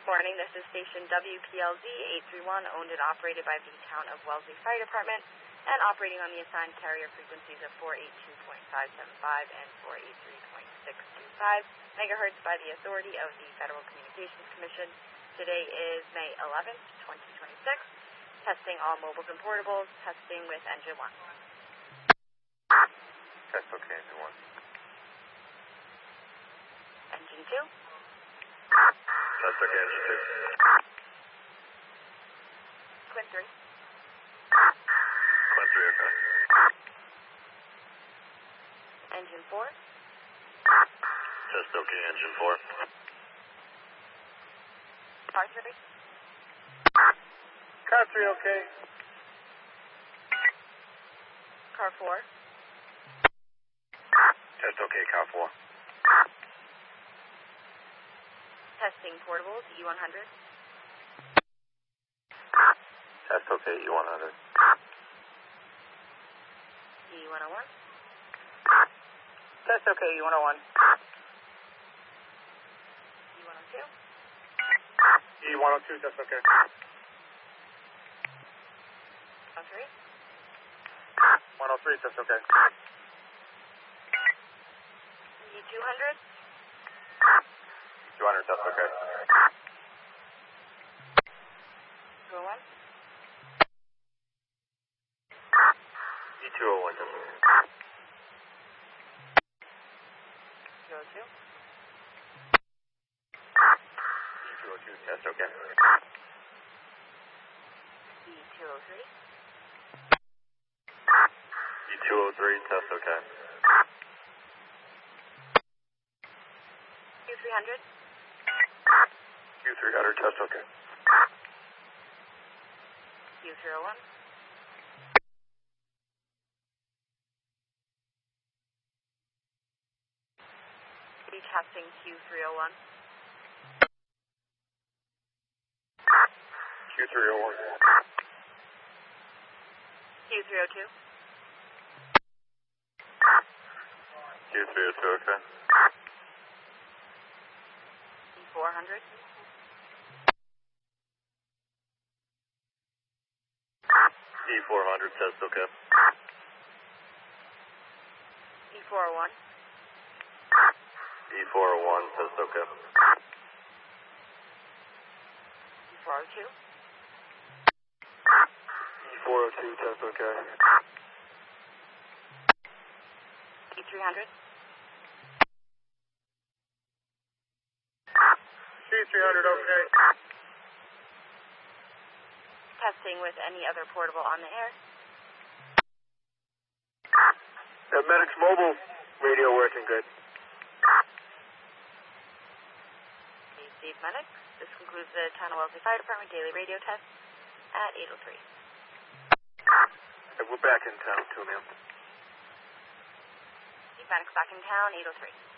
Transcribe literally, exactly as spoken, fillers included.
morning. This is station W P L Z eight three one, owned and operated by the Town of Wellesley Fire Department, and operating on the assigned carrier frequencies of four eighty-two point five seven five and four eighty-three point six two five megahertz by the authority of the Federal Communications Commission. Today is May eleventh, twenty twenty-six. Testing all mobiles and portables. Testing with engine one. Test okay, engine one. Engine two. Test okay, engine two. Quint three. Quint three, okay. Engine four. Test okay, engine four. Car three. Car three, okay. Car four. Test okay, car four. Testing portables, E one hundred. Test okay, E one hundred. E one oh one. Test okay, E one oh one. E one oh two. E one oh two, test okay. one oh three. one oh three, test okay. E two hundred. two hundred, test okay. two oh one. E two oh one, test okay. two oh two. E two oh two, test okay. E two oh three. E two oh three, test okay. Q three hundred. Q three hundred, test okay. Q three oh one. Testing Q three oh one. Q three oh one. Q three oh two. Q three oh two, okay. E four hundred. E four hundred, test okay. E four oh one. E four oh one, test okay. E four oh two. E four oh two, test okay. E three hundred. E three hundred, okay. Testing with any other portable on the air. The Medics Mobile radio working good. Steve Medics. This concludes the Town of Wellesley Fire Department daily radio test at eight oh three. Hey, we're back in town too, ma'am. Steve Medics back in town, eight oh three.